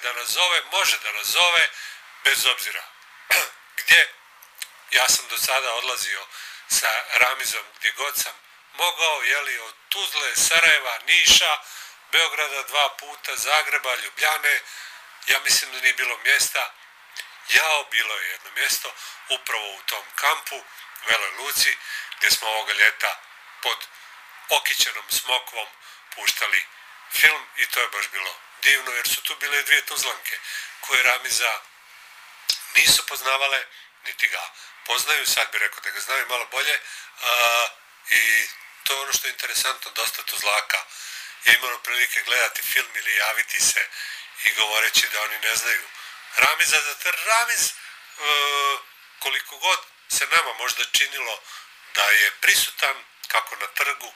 da nazove, može da nazove, bez obzira gdje. Ja sam do sada odlazio sa Ramizom gdje god sam mogao, od Tuzle, Sarajeva, Niša, Beograda 2 puta, Zagreba, Ljubljane. Ja mislim da nije bilo mjesta. Bilo je jedno mjesto upravo u tom kampu, Veloj Luci, gdje smo ovoga ljeta pod okićenom smokvom puštali film i to je baš bilo divno, jer su tu bile 2 Tuzlanke koje Ramiza nisu poznavale, niti ga poznaju, sad bi rekao da ga znaju malo bolje, i to je ono što je interesantno, dosta Tuzlaka je imalo prilike gledati film ili javiti se i govoreći da oni ne znaju Ramiza, zato Ramiz, koliko god se nama možda činilo da je prisutan, kako na trgu,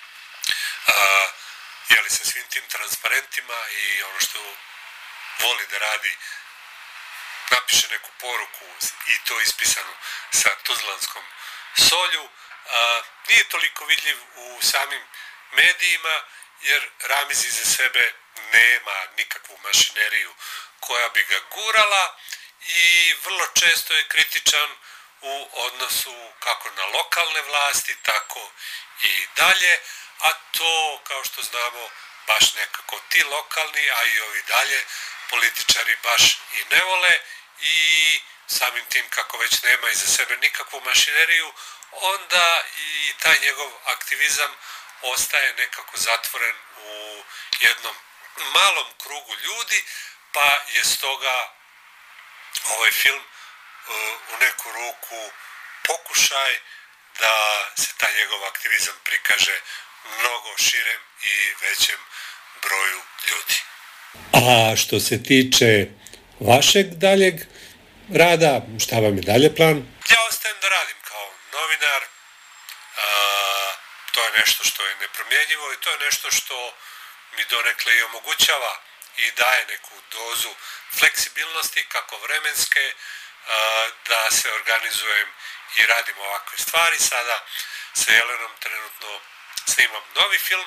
sa svim tim transparentima i ono što voli da radi, napiše neku poruku i to ispisanu sa tuzlanskom solju, nije toliko vidljiv u samim medijima, jer Ramiz iza sebe nema nikakvu mašineriju koja bi ga gurala i vrlo često je kritičan u odnosu kako na lokalne vlasti, tako i dalje, a to, kao što znamo, baš nekako ti lokalni, a i ovi dalje političari baš i ne vole, i samim tim kako već nema iza sebe nikakvu mašineriju, onda i taj njegov aktivizam ostaje nekako zatvoren u jednom malom krugu ljudi, pa je stoga ovaj film u neku ruku pokušaj da se taj njegov aktivizam prikaže mnogo širem i većem broju ljudi. A što se tiče vašeg daljeg rada, šta vam je dalje plan? Ja ostajem da radim kao novinar, to je nešto što je nepromjenjivo i to je nešto što mi donekle i omogućava i daje neku dozu fleksibilnosti, kako vremenske, da se organizujem i radim ovakve stvari. Sada sa Jelenom trenutno snimam novi film,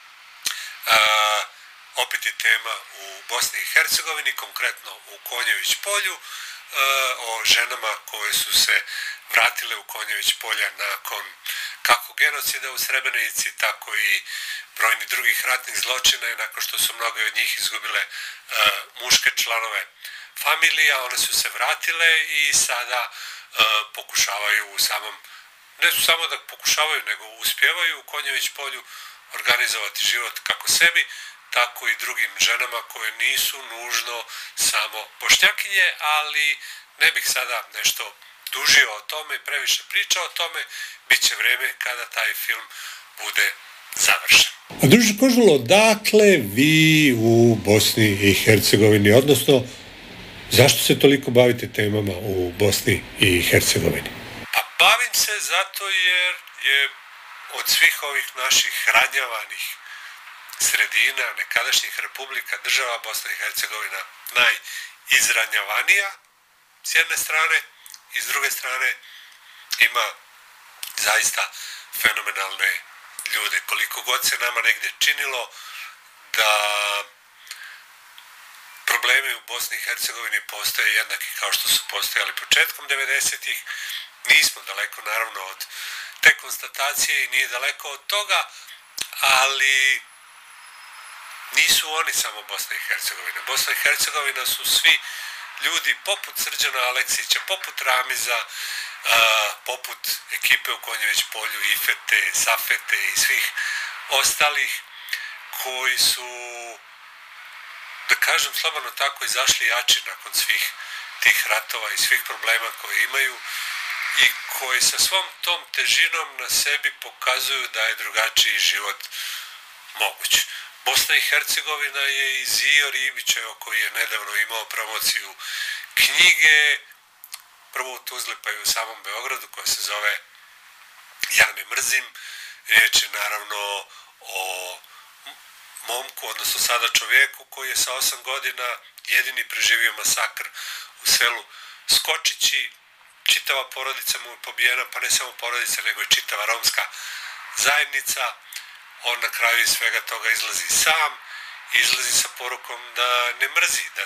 opet je tema u Bosni i Hercegovini, konkretno u Konjević polju, o ženama koje su se vratile u Konjević polja nakon kako genocida u Srebrenici, tako i brojni drugih ratnih zločina, nakon što su mnoge od njih izgubile muške članove familija. One su se vratile i sada pokušavaju ne samo da pokušavaju, nego uspijevaju u Konjević polju organizovati život kako sebi, tako i drugim ženama koje nisu nužno samo Bošnjakinje, ali ne bih sada nešto dužio o tome, previše pričao o tome, bit će vrijeme kada taj film bude završen. A druže Kožulo, dakle vi u Bosni i Hercegovini, odnosno zašto se toliko bavite temama u Bosni i Hercegovini? Pa bavim se zato jer je od svih ovih naših ranjavanih sredina, nekadašnjih republika, država Bosna i Hercegovina najizranjavanija s jedne strane, i s druge strane ima zaista fenomenalne ljude. Koliko god se nama negdje činilo da problemi u Bosni i Hercegovini postoje jednaki kao što su postojali početkom 90-ih, nismo daleko naravno od te konstatacije i nije daleko od toga, ali nisu oni samo Bosna i Hercegovina. Bosna i Hercegovina su svi ljudi poput Srđana Aleksića, poput Ramiza, poput ekipe u Konjević polju, Ifete, Safete i svih ostalih koji su, da kažem slobodno tako, izašli jači nakon svih tih ratova i svih problema koje imaju i koji sa svom tom težinom na sebi pokazuju da je drugačiji život moguć. Bosna i Hercegovina je iz Ior Ivićeva, koji je nedavno imao promociju knjige, prvo u Tuzli pa i u samom Beogradu, koja se zove Ja ne mrzim. Riječ je naravno o momku, odnosno sada čovjeku koji je sa 8 godina jedini preživio masakr u selu Skočići. Čitava porodica mu je pobijena, pa ne samo porodica, nego i čitava romska zajednica. On na kraju iz svega toga izlazi sam, izlazi sa porukom da ne mrzi, da